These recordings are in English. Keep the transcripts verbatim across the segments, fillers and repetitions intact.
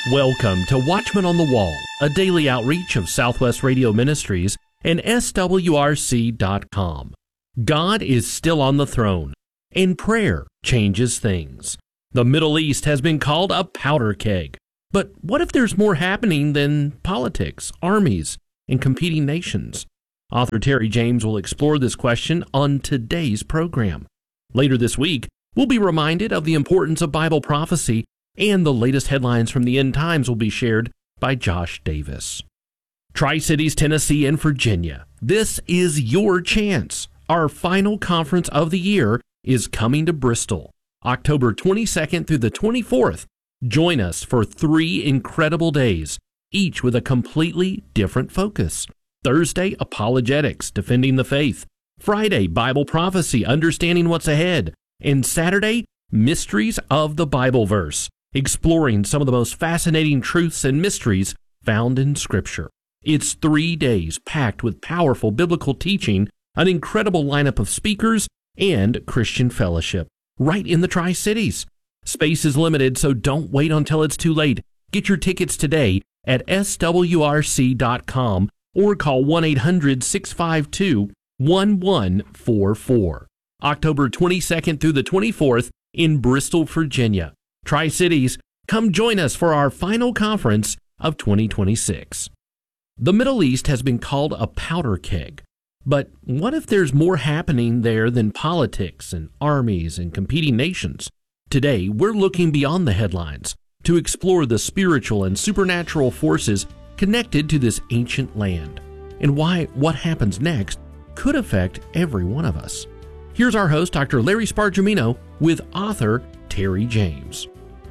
Welcome to Watchman on the Wall, a daily outreach of Southwest Radio Ministries and S W R C dot com. God is still on the throne, and prayer changes things. The Middle East has been called a powder keg. But what if there's more happening than politics, armies, and competing nations? Author Terry James will explore this question on today's program. Later this week, we'll be reminded of the importance of Bible prophecy, and the latest headlines from the end times will be shared by Josh Davis. Tri-Cities, Tennessee, and Virginia, this is your chance. Our final conference of the year is coming to Bristol, October twenty-second through the twenty-fourth. Join us for three incredible days, each with a completely different focus. Thursday, apologetics, defending the faith. Friday, Bible prophecy, understanding what's ahead. And Saturday, mysteries of the Bible verse, exploring some of the most fascinating truths and mysteries found in Scripture. It's three days packed with powerful biblical teaching, an incredible lineup of speakers, and Christian fellowship, right in the Tri-Cities. Space is limited, so don't wait until it's too late. Get your tickets today at S W R C dot com or call one eight hundred, six five two, one one four four. October twenty-second through the twenty-fourth in Bristol, Virginia. Tri-Cities, come join us for our final conference of twenty twenty-six. The Middle East has been called a powder keg. But what if there's more happening there than politics and armies and competing nations? Today, we're looking beyond the headlines to explore the spiritual and supernatural forces connected to this ancient land, and why what happens next could affect every one of us. Here's our host, Doctor Larry Spargimino, with author Terry James.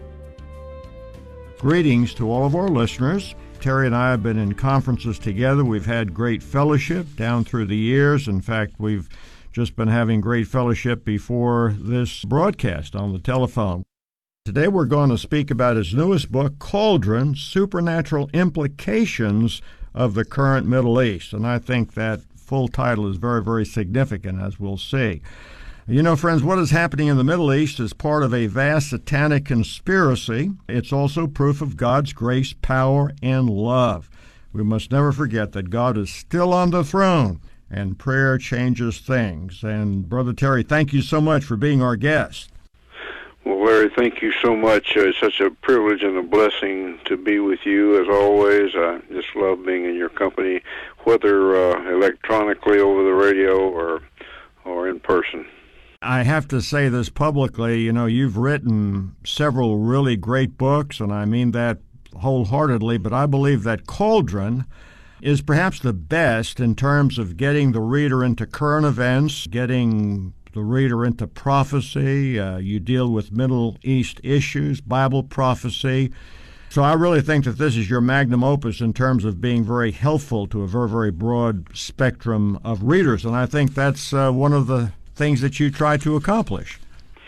Greetings to all of our listeners. Terry and I have been in conferences together. We've had great fellowship down through the years. In fact, we've just been having great fellowship before this broadcast on the telephone. Today we're going to speak about his newest book, Cauldron, Supernatural Implications of the Current Middle East. And I think that full title is very, very significant, as we'll see. You know, friends, what is happening in the Middle East is part of a vast satanic conspiracy. It's also proof of God's grace, power, and love. We must never forget that God is still on the throne, and prayer changes things. And Brother Terry, thank you so much for being our guest. Well, Larry, thank you so much. Uh, it's such a privilege and a blessing to be with you, as always. I just love being in your company, whether uh, electronically over the radio or or in person. I have to say this publicly. You know, you've written several really great books, and I mean that wholeheartedly, but I believe that Cauldron is perhaps the best in terms of getting the reader into current events, getting the reader into prophecy. Uh, you deal with Middle East issues, Bible prophecy. So I really think that this is your magnum opus in terms of being very helpful to a very, very broad spectrum of readers. And I think that's uh, one of the things that you try to accomplish.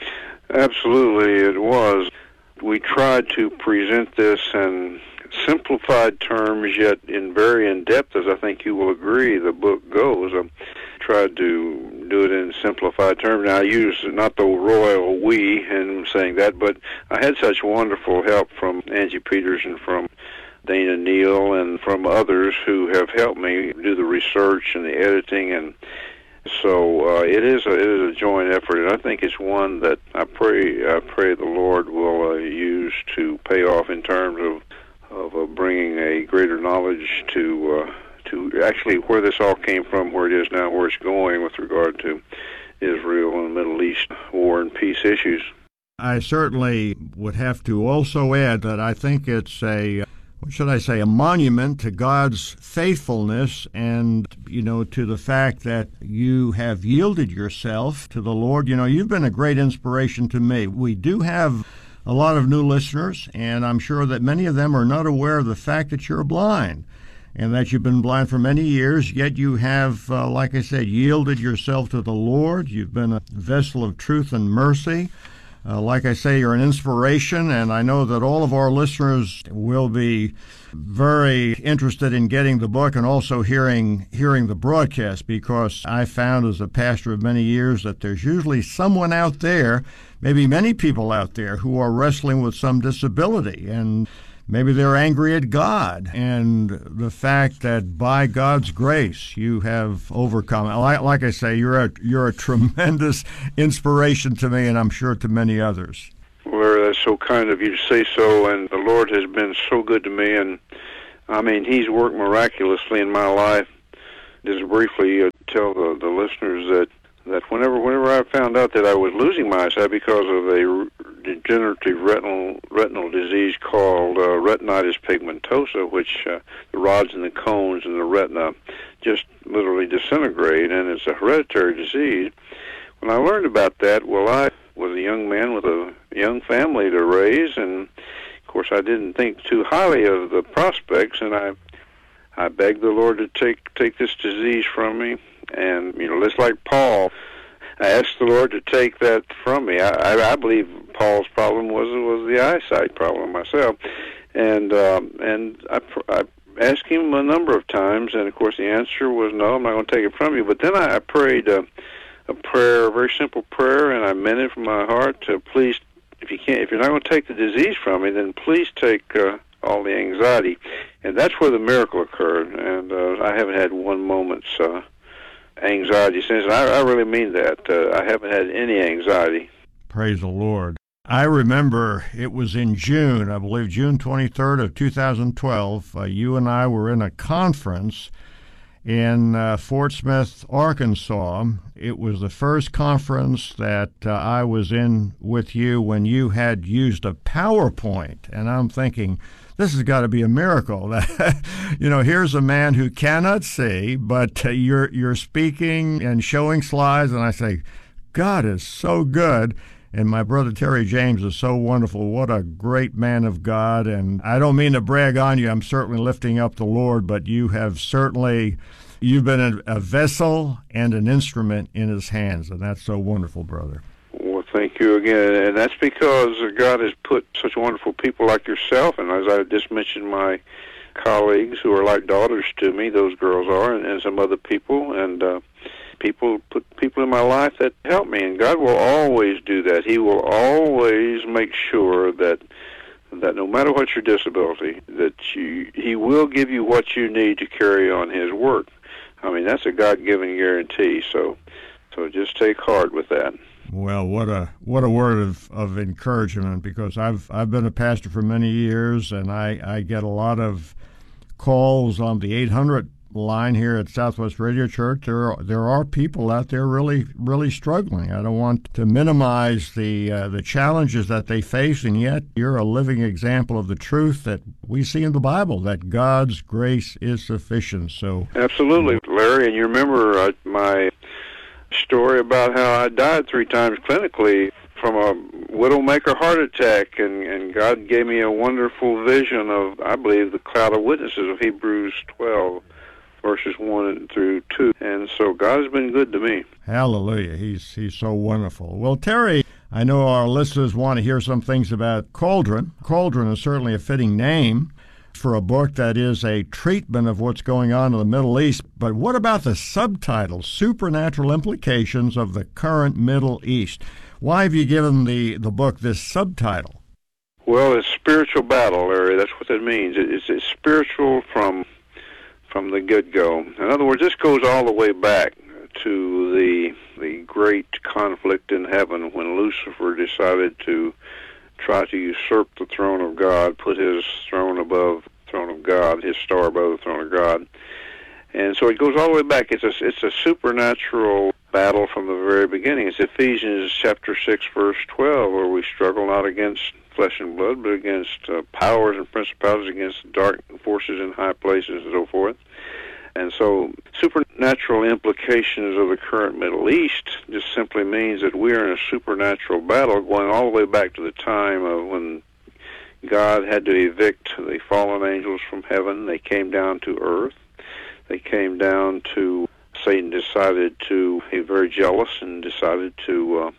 Absolutely, it was. We tried to present this in simplified terms, yet in very in-depth, as I think you will agree the book goes. I tried to do it in simplified terms. Now, I use not the royal we in saying that, but I had such wonderful help from Angie Peters and from Dana Neal and from others who have helped me do the research and the editing, and so uh, it is a, it is a joint effort, and I think it's one that I pray I pray the Lord will uh, use to pay off in terms of of uh, bringing a greater knowledge to uh, to actually where this all came from, where it is now, where it's going with regard to Israel and Middle East war and peace issues. I certainly would have to also add that I think it's a, what should I say, a monument to God's faithfulness and, you know, to the fact that you have yielded yourself to the Lord. You know, you've been a great inspiration to me. We do have a lot of new listeners, and I'm sure that many of them are not aware of the fact that you're blind and that you've been blind for many years, yet you have, uh, like I said, yielded yourself to the Lord. You've been a vessel of truth and mercy. Uh, like I say, you're an inspiration, and I know that all of our listeners will be very interested in getting the book and also hearing hearing the broadcast, because I found as a pastor of many years that there's usually someone out there, maybe many people out there, who are wrestling with some disability, and maybe they're angry at God, and the fact that by God's grace you have overcome. Like, like I say, you're a, you're a tremendous inspiration to me, and I'm sure to many others. Well, that's so kind of you to say so, and the Lord has been so good to me, and I mean, He's worked miraculously in my life. Just briefly uh, tell the, the listeners that, that whenever whenever I found out that I was losing my eyesight because of a degenerative retinal retinal disease called uh, retinitis pigmentosa, which uh, the rods and the cones in the retina just literally disintegrate, and it's a hereditary disease. When I learned about that, well, I was a young man with a young family to raise, and of course I didn't think too highly of the prospects, and I I begged the Lord to take take this disease from me, and you know, just like Paul, I asked the Lord to take that from me. I, I, I believe Paul's problem was was the eyesight problem myself, and um, and I, I asked him a number of times, and of course the answer was no, I'm not going to take it from you. But then I, I prayed a, a prayer, a very simple prayer, and I meant it from my heart to please, if you can't, if you're not going to take the disease from me, then please take uh, all the anxiety, and that's where the miracle occurred. And uh, I haven't had one moment's uh, anxiety since. And I, I really mean that. Uh, I haven't had any anxiety. Praise the Lord. I remember it was in June, I believe June twenty-third of two thousand twelve. Uh, you and I were in a conference in uh, Fort Smith, Arkansas. It was the first conference that uh, I was in with you when you had used a PowerPoint, and I'm thinking, this has got to be a miracle. You know, here's a man who cannot see, but uh, you're you're speaking and showing slides, and I say, God is so good. And my brother Terry James is so wonderful. What a great man of God. And I don't mean to brag on you. I'm certainly lifting up the Lord, but you have certainly, you've been a, a vessel and an instrument in His hands. And that's so wonderful, brother. Well, thank you again. And that's because God has put such wonderful people like yourself, and as I just mentioned, my colleagues who are like daughters to me, those girls are, and, and some other people, and uh, people put people in my life that help me, and God will always do that. He will always make sure that that no matter what your disability, that you, He will give you what you need to carry on His work. I mean, that's a God-given guarantee, so so just take heart with that. Well, what a what a word of, of encouragement, because I've I've been a pastor for many years, and I, I get a lot of calls on the eight hundred line here at Southwest Radio Church. There are, there are people out there really really struggling. I don't want to minimize the uh, the challenges that they face, and yet you're a living example of the truth that we see in the Bible, that God's grace is sufficient. So absolutely, Larry, and you remember uh, my story about how I died three times clinically from a widowmaker heart attack, and, and God gave me a wonderful vision of, I believe, the cloud of witnesses of Hebrews twelve, verses one through two. And so God has been good to me. Hallelujah. He's he's so wonderful. Well, Terry, I know our listeners want to hear some things about Cauldron. Cauldron is certainly a fitting name for a book that is a treatment of what's going on in the Middle East. But what about the subtitle, Supernatural Implications of the Current Middle East? Why have you given the, the book this subtitle? Well, it's spiritual battle, Larry. That's what that means. It's, it's spiritual from from the get-go. In other words, this goes all the way back to the the great conflict in heaven when Lucifer decided to try to usurp the throne of God, put his throne above the throne of God, his star above the throne of God. And so it goes all the way back. It's a, it's a supernatural battle from the very beginning. It's Ephesians chapter six, verse twelve, where we struggle not against flesh and blood, but against uh, powers and principalities, against dark forces in high places, and so forth. And so supernatural implications of the current Middle East just simply means that we're in a supernatural battle going all the way back to the time of when God had to evict the fallen angels from heaven. They came down to earth. They came down to, Satan decided to, he was very jealous and decided to uh,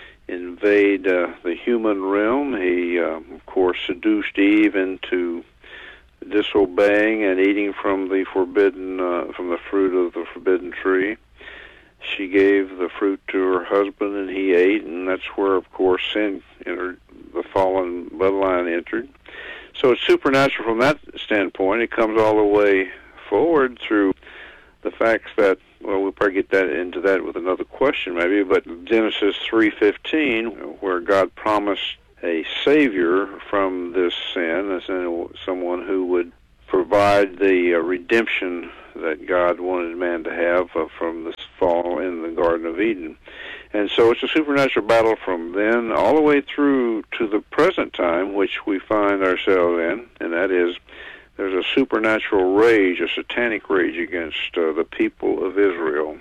invade uh, the human realm. He, uh, of course, seduced Eve into disobeying and eating from the forbidden, uh, from the fruit of the forbidden tree. She gave the fruit to her husband, and he ate, and that's where, of course, sin entered, the fallen bloodline entered. So it's supernatural from that standpoint. It comes all the way forward through the facts that, well, we'll probably get that into that with another question maybe, but Genesis three fifteen, where God promised a Savior from this sin, as in someone who would provide the uh, redemption that God wanted man to have uh, from this fall in the Garden of Eden. And so it's a supernatural battle from then all the way through to the present time, which we find ourselves in, and that is there's a supernatural rage, a satanic rage against uh, the people of Israel.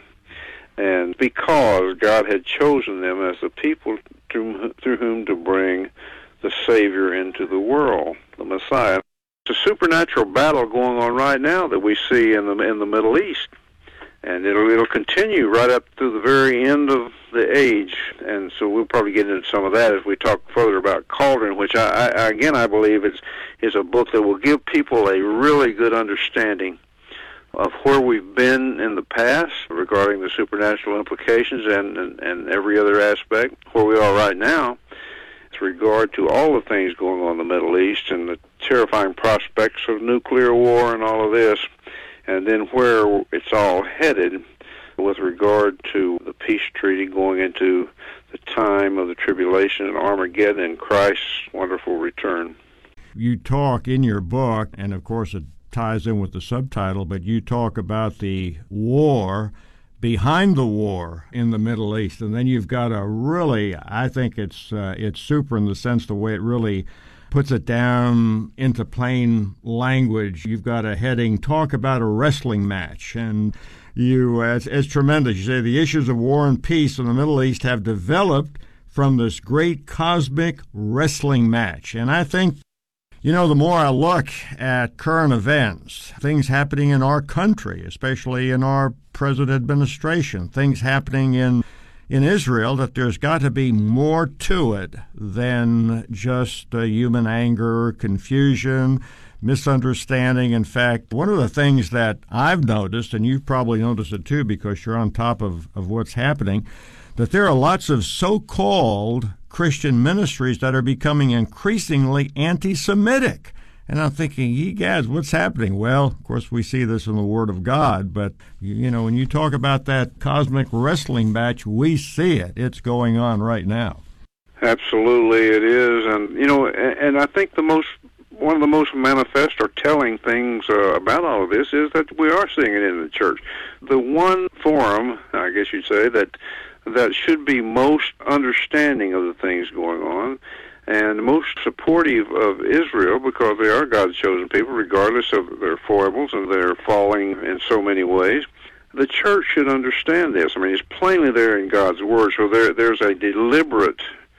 And because God had chosen them as the people through, through whom to bring the Savior into the world, the Messiah. It's a supernatural battle going on right now that we see in the in the Middle East, and it'll it'll continue right up to the very end of the age. And so we'll probably get into some of that as we talk further about Cauldron, which I, I again I believe is is a book that will give people a really good understanding of where we've been in the past regarding the supernatural implications and and, and every other aspect, where we are right now with regard to all the things going on in the Middle East and the terrifying prospects of nuclear war and all of this, and then where it's all headed with regard to the peace treaty going into the time of the tribulation and Armageddon and Christ's wonderful return. You talk in your book, and of course it ties in with the subtitle, but you talk about the war behind the war in the Middle East, and then you've got a really, I think it's uh, it's super in the sense the way it really puts it down into plain language. You've got a heading, talk about a wrestling match, and you, it's, it's tremendous. You say the issues of war and peace in the Middle East have developed from this great cosmic wrestling match. And I think, you know, the more I look at current events, things happening in our country, especially in our present administration, things happening in in Israel, that there's got to be more to it than just uh, human anger, confusion, misunderstanding. In fact, one of the things that I've noticed, and you've probably noticed it too because you're on top of, of what's happening, that there are lots of so-called Christian ministries that are becoming increasingly anti-Semitic. And I'm thinking, ye gads, what's happening? Well, of course, we see this in the Word of God, but, you know, when you talk about that cosmic wrestling match, we see it. It's going on right now. Absolutely, it is. And, you know, and, and I think the most, one of the most manifest or telling things uh, about all of this is that we are seeing it in the church. The one forum, I guess you'd say, that that should be most understanding of the things going on and most supportive of Israel, because they are God's chosen people, regardless of their foibles and their falling in so many ways. The church should understand this. I mean, it's plainly there in God's Word, so there, there's a deliberate,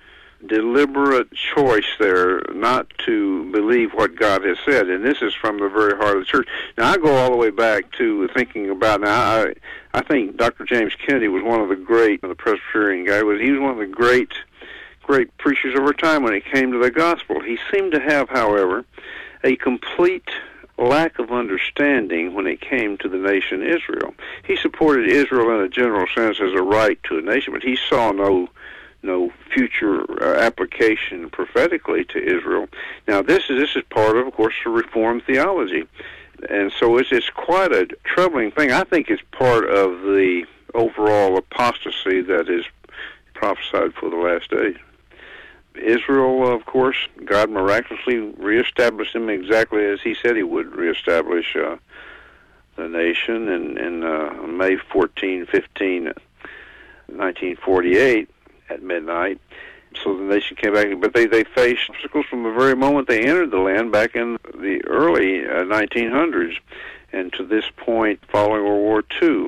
deliberate choice there not to believe what God has said, and this is from the very heart of the church. Now, I go all the way back to thinking about, now, I, I think Doctor James Kennedy was one of the great, the Presbyterian guy, was he was one of the great great preachers of our time when it came to the gospel. He seemed to have, however, a complete lack of understanding when it came to the nation Israel. He supported Israel in a general sense as a right to a nation, but he saw no no future uh, application prophetically to Israel. Now, this is this is part of, of course, the Reformed theology, and so it's it's quite a troubling thing. I think it's part of the overall apostasy that is prophesied for the last days. Israel, of course, God miraculously reestablished him exactly as he said he would reestablish uh, the nation in, in uh, May fourteenth, fifteenth, nineteen forty-eight at midnight. So the nation came back, but they, they faced obstacles from the very moment they entered the land back in the early uh, nineteen hundreds. And to this point, following World War Two,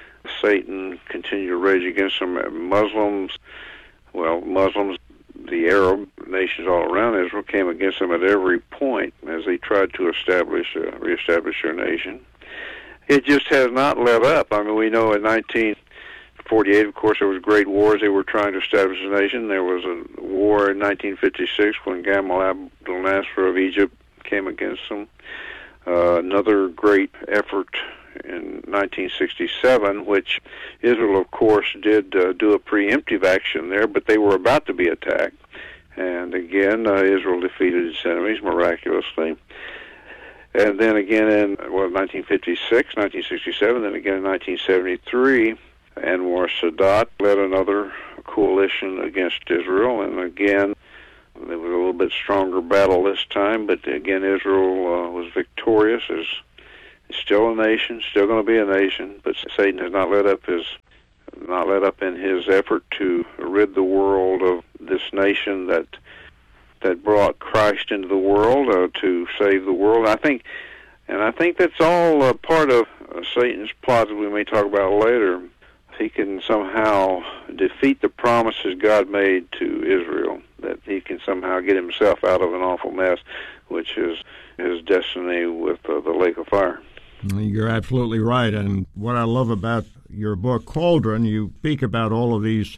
Satan continued to rage against them. Muslims, well, Muslims, the Arab nations all around Israel came against them at every point as they tried to establish, uh, reestablish their nation. It just has not let up. I mean, we know in nineteen forty-eight, of course, there was great wars. They were trying to establish a nation. There was a war in nineteen fifty-six when Gamal Abdel Nasser of Egypt came against them. Uh, another great effort in nineteen sixty-seven, which Israel, of course, did uh, do a preemptive action there, but they were about to be attacked. And again, uh, Israel defeated its enemies miraculously. And then again in, well, nineteen fifty-six, nineteen sixty-seven, then again in nineteen seventy-three, Anwar Sadat led another coalition against Israel. And again, there was a little bit stronger battle this time, but again, Israel uh, was victorious. Is still a nation, still going to be a nation, but Satan has not let up his not let up in his effort to rid the world of this nation that that brought Christ into the world uh, to save the world. I think, and I think that's all uh, part of uh, Satan's plot that we may talk about later. He can somehow defeat the promises God made to Israel, that he can somehow get himself out of an awful mess, which is his destiny with uh, the lake of fire. You're absolutely right. And what I love about your book, Cauldron, you speak about all of these,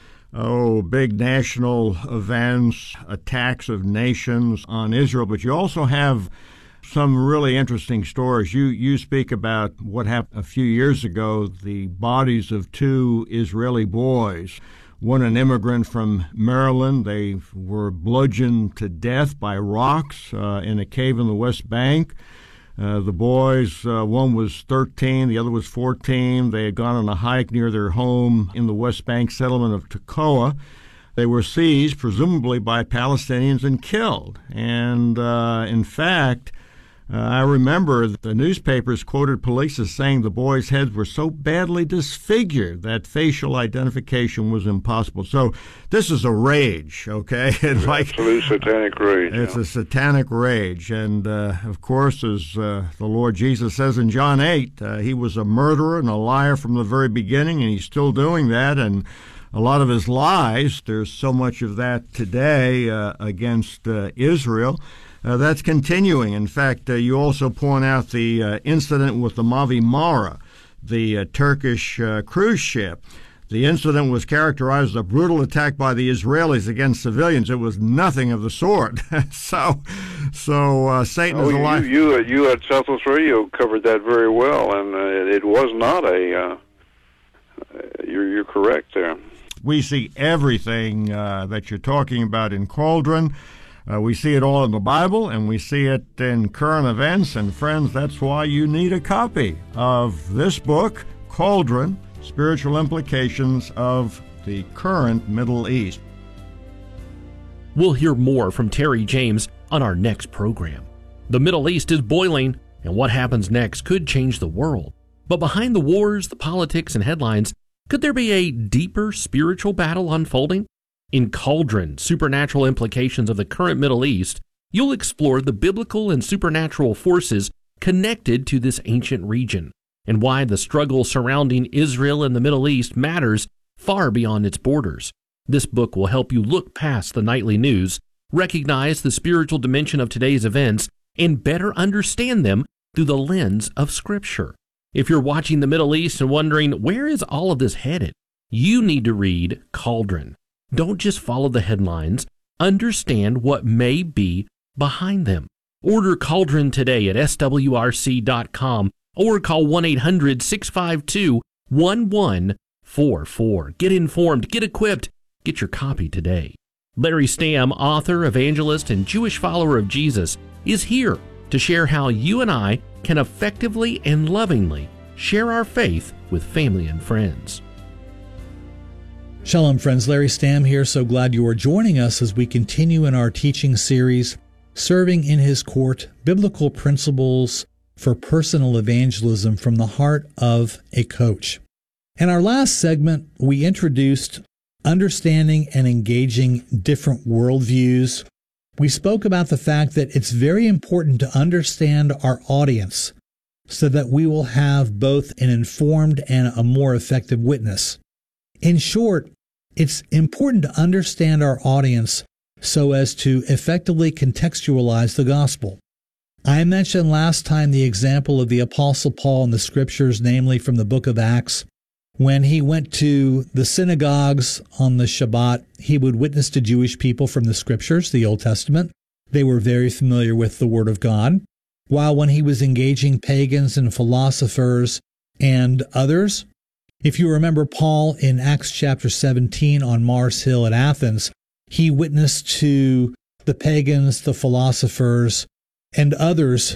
oh, big national events, attacks of nations on Israel, but you also have some really interesting stories. You you speak about what happened a few years ago, the bodies of two Israeli boys. One an immigrant from Maryland. They were bludgeoned to death by rocks uh, in a cave in the West Bank. Uh, the boys, uh, one was thirteen, the other was fourteen. They had gone on a hike near their home in the West Bank settlement of Tekoa. They were seized, presumably by Palestinians, and killed. And uh, in fact, Uh, I remember the newspapers quoted police as saying the boys' heads were so badly disfigured that facial identification was impossible. So this is a rage, okay? It's like absolute satanic rage. It's yeah. a satanic rage. And, uh, of course, as uh, the Lord Jesus says in John eight, uh, he was a murderer and a liar from the very beginning, and he's still doing that. And a lot of his lies, there's so much of that today uh, against uh, Israel. Uh, that's continuing. In fact, uh, you also point out the uh, incident with the Mavi Mara, the uh, Turkish uh, cruise ship. The incident was characterized as a brutal attack by the Israelis against civilians. It was nothing of the sort. so, so uh, Satan oh, is alive. You, you, you at Southwest Radio covered that very well, and uh, it was not a. Uh, you're, you're correct there. We see everything uh, that you're talking about in Cauldron. Uh, we see it all in the Bible, and we see it in current events. And friends, that's why you need a copy of this book, Cauldron, Spiritual Implications of the Current Middle East. We'll hear more from Terry James on our next program. The Middle East is boiling, and what happens next could change the world. But behind the wars, the politics, and headlines, could there be a deeper spiritual battle unfolding? In Cauldron, Supernatural Implications of the Current Middle East, you'll explore the biblical and supernatural forces connected to this ancient region, and why the struggle surrounding Israel and the Middle East matters far beyond its borders. This book will help you look past the nightly news, recognize the spiritual dimension of today's events, and better understand them through the lens of Scripture. If you're watching the Middle East and wondering, where is all of this headed? You need to read Cauldron. Don't just follow the headlines. Understand what may be behind them. Order Cauldron today at S W R C dot com or call one eight hundred six five two one one four four. Get informed, get equipped, get your copy today. Larry Stamm, author, evangelist, and Jewish follower of Jesus, is here to share how you and I can effectively and lovingly share our faith with family and friends. Shalom, friends. Larry Stamm here. So glad you are joining us as we continue in our teaching series, Serving in His Court, Biblical Principles for Personal Evangelism from the Heart of a Coach. In our last segment, we introduced understanding and engaging different worldviews. We spoke about the fact that it's very important to understand our audience so that we will have both an informed and a more effective witness. In short, it's important to understand our audience so as to effectively contextualize the gospel. I mentioned last time the example of the Apostle Paul in the Scriptures, namely from the book of Acts. When he went to the synagogues on the Shabbat, he would witness to Jewish people from the Scriptures, the Old Testament. They were very familiar with the Word of God. While when he was engaging pagans and philosophers and others, if you remember Paul in Acts chapter seventeen on Mars Hill at Athens, he witnessed to the pagans, the philosophers, and others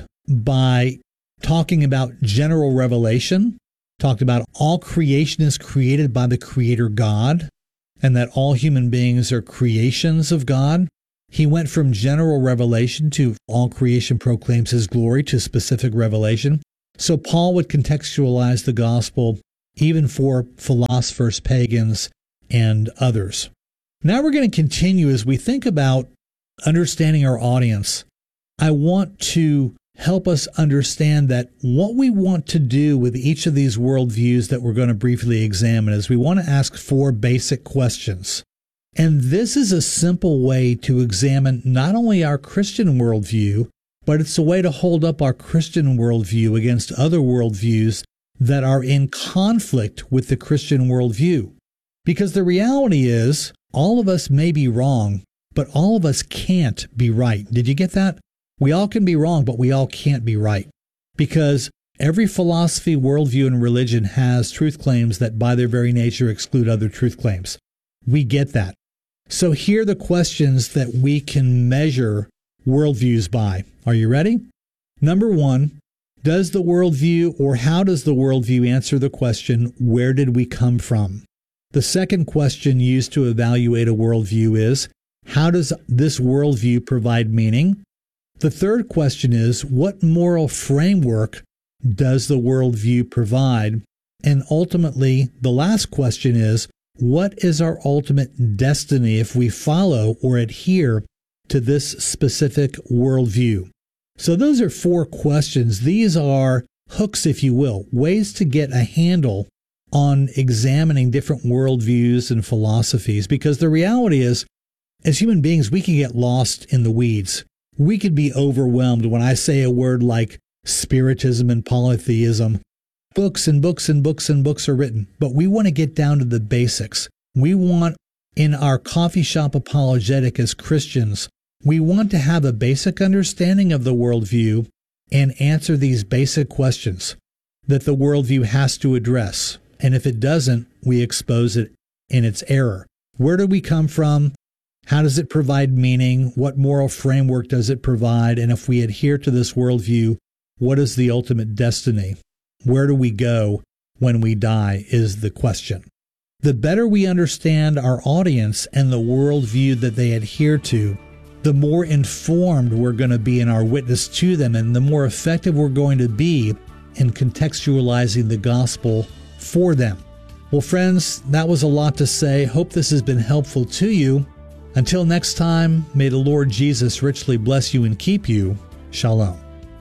by talking about general revelation, talked about all creation is created by the Creator God, and that all human beings are creations of God. He went from general revelation to all creation proclaims His glory to specific revelation. So Paul would contextualize the gospel even for philosophers, pagans, and others. Now we're going to continue as we think about understanding our audience. I want to help us understand that what we want to do with each of these worldviews that we're going to briefly examine is we want to ask four basic questions. And this is a simple way to examine not only our Christian worldview, but it's a way to hold up our Christian worldview against other worldviews that are in conflict with the Christian worldview. Because the reality is, all of us may be wrong, but all of us can't be right. Did you get that? We all can be wrong, but we all can't be right. Because every philosophy, worldview, and religion has truth claims that by their very nature exclude other truth claims. We get that. So here are the questions that we can measure worldviews by. Are you ready? Number one, does the worldview or how does the worldview answer the question, where did we come from? The second question used to evaluate a worldview is, how does this worldview provide meaning? The third question is, what moral framework does the worldview provide? And ultimately, the last question is, what is our ultimate destiny if we follow or adhere to this specific worldview? So those are four questions. These are hooks, if you will, ways to get a handle on examining different worldviews and philosophies. Because the reality is, as human beings, we can get lost in the weeds. We could be overwhelmed when I say a word like spiritism and polytheism. Books and books and books and books are written, but we want to get down to the basics. We want, in our coffee shop apologetic as Christians, we want to have a basic understanding of the worldview and answer these basic questions that the worldview has to address. And if it doesn't, we expose it in its error. Where do we come from? How does it provide meaning? What moral framework does it provide? And if we adhere to this worldview, what is the ultimate destiny? Where do we go when we die is the question. The better we understand our audience and the worldview that they adhere to, the more informed we're going to be in our witness to them, and the more effective we're going to be in contextualizing the gospel for them. Well, friends, that was a lot to say. Hope this has been helpful to you. Until next time, may the Lord Jesus richly bless you and keep you. Shalom.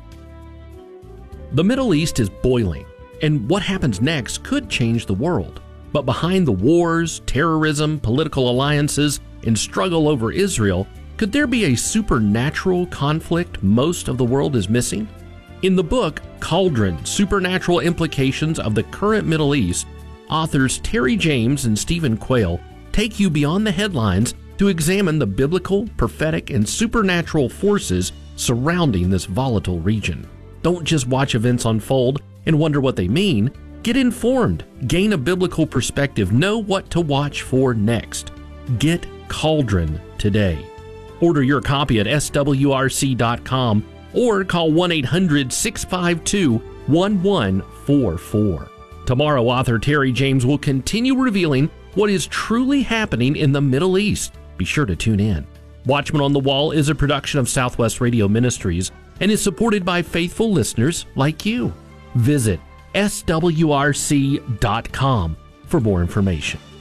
The Middle East is boiling, and what happens next could change the world. But behind the wars, terrorism, political alliances, and struggle over Israel, could there be a supernatural conflict most of the world is missing? In the book, Cauldron: Supernatural Implications of the Current Middle East, authors Terry James and Stephen Quayle take you beyond the headlines to examine the biblical, prophetic, and supernatural forces surrounding this volatile region. Don't just watch events unfold and wonder what they mean. Get informed, gain a biblical perspective, know what to watch for next. Get Cauldron today. Order your copy at S W R C dot com or call one eight hundred, six five two, one one four four. Tomorrow, author Terry James will continue revealing what is truly happening in the Middle East. Be sure to tune in. Watchman on the Wall is a production of Southwest Radio Ministries and is supported by faithful listeners like you. Visit S W R C dot com for more information.